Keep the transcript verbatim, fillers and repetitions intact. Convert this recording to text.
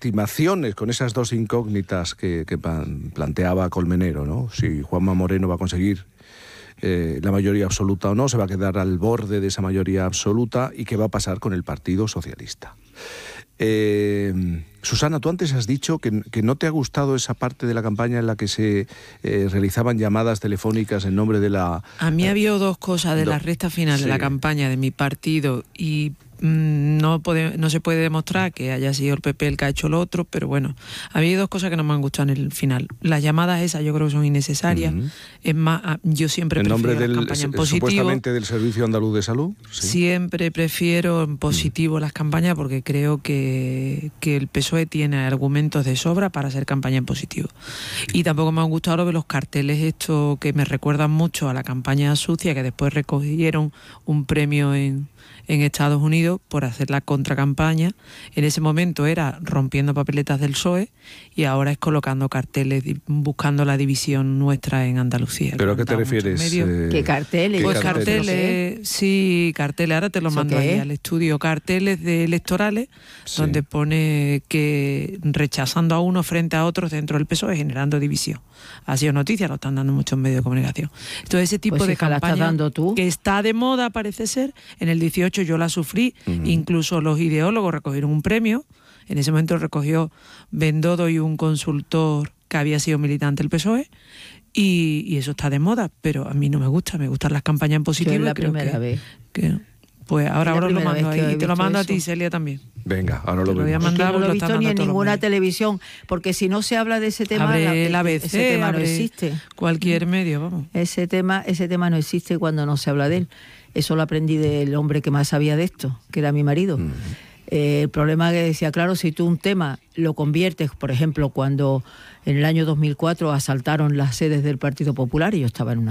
estimaciones, con esas dos incógnitas que, que planteaba Colmenero, ¿no? Si Juanma Moreno va a conseguir eh, la mayoría absoluta o no, se va a quedar al borde de esa mayoría absoluta, y qué va a pasar con el Partido Socialista. Eh, Susana, tú antes has dicho que, que no te ha gustado esa parte de la campaña en la que se eh, realizaban llamadas telefónicas en nombre de la... A mí eh, ha habido dos cosas de do, la recta final sí. de la campaña de mi partido, y mmm, no, puede, no se puede demostrar que haya sido el P P el que ha hecho lo otro, pero bueno, ha habido dos cosas que no me han gustado en el final. Las llamadas esas yo creo que son innecesarias. Uh-huh. Es más, yo siempre en prefiero nombre del, las campañas en positivo. Supuestamente del Servicio Andaluz de Salud. Sí. Siempre prefiero en positivo uh-huh. las campañas, porque creo que, que el P S O E tiene argumentos de sobra para hacer campaña en positivo. Y tampoco me han gustado lo de los carteles estos que me recuerdan mucho a la campaña sucia, que después recogieron un premio en, en Estados Unidos por hacer la contracampaña. En ese momento era rompiendo papeletas del P S O E, y ahora es colocando carteles buscando la división nuestra en Andalucía. ¿Pero a qué te refieres? Eh, ¿Qué carteles? Pues ¿Qué carteles, carteles? sí, carteles, ahora te lo mando ahí al estudio, carteles de electorales, sí. donde pone que rechazando a uno frente a otros dentro del P S O E, generando división. Ha sido noticia, lo están dando muchos medios de comunicación. Entonces ese tipo pues de campaña dando tú. que está de moda, parece ser, en el dieciocho yo la sufrí, uh-huh. incluso los ideólogos recogieron un premio, en ese momento recogió Bendodo y un consultor que había sido militante del P S O E, y, y eso está de moda, pero a mí no me gusta, me gustan las campañas en positivo. Yo es la creo primera que, vez. Que, pues ahora, ahora lo mando ahí, y te lo mando eso. A ti, Celia, también. Venga, ahora lo, lo voy a es mandar. que no lo he visto ni en ninguna medios. televisión, porque si no se habla de ese tema, abre el A B C, ese tema no existe. Cualquier medio, vamos. Ese tema, ese tema no existe cuando no se habla de él. Eso lo aprendí del hombre que más sabía de esto, que era mi marido. Mm. Eh, el problema que decía, claro, si tú un tema lo conviertes, por ejemplo, cuando en el año dos mil cuatro asaltaron las sedes del Partido Popular, y yo estaba en una